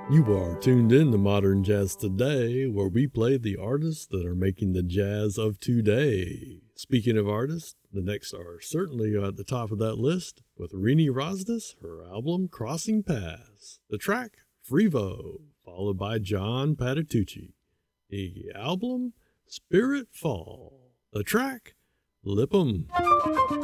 You are tuned in to Modern Jazz Today, where we play the artists that are making the jazz of today. Speaking of artists, the next are certainly at the top of that list with Rini Rosnes, her album Crossing Paths. The track, Frevo, followed by John Patitucci. The album, Spirit Fall. The track, Lip 'em.